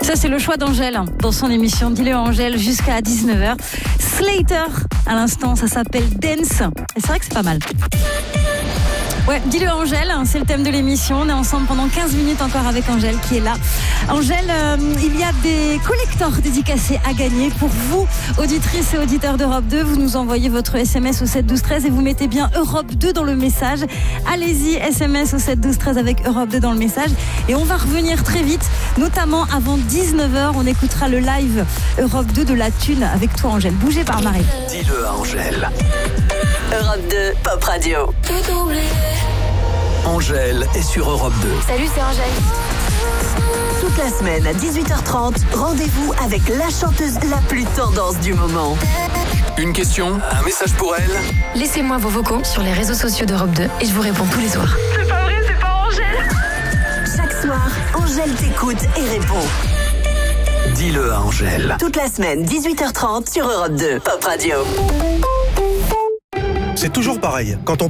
Ça, c'est le choix d'Angèle dans son émission Dis-le à Angèle jusqu'à 19h. Slater, à l'instant, ça s'appelle Dance. Et c'est vrai que c'est pas mal. Ouais, dis-le à Angèle, c'est le thème de l'émission. On est ensemble pendant 15 minutes encore avec Angèle qui est là. Angèle, il y a des collectors dédicacés à gagner pour vous, auditrices et auditeurs d'Europe 2. Vous nous envoyez votre SMS au 7 12 13 et vous mettez bien Europe 2 dans le message. Allez-y, SMS au 7 12 13 avec Europe 2 dans le message. Et on va revenir très vite, notamment avant 19h. On écoutera le live Europe 2 de la Thune avec toi, Angèle. Bougez par Marie. Dis-le à Angèle. Europe 2, Pop Radio. Angèle est sur Europe 2. Salut, c'est Angèle. Toute la semaine à 18h30, rendez-vous avec la chanteuse la plus tendance du moment. Une question, un message pour elle. Laissez-moi vos vocaux sur les réseaux sociaux d'Europe 2 et je vous réponds tous les soirs. C'est pas vrai, c'est pas Angèle. Chaque soir, Angèle t'écoute et répond. Dis-le à Angèle. Toute la semaine, 18h30 sur Europe 2, Pop Radio. C'est toujours pareil. Quand on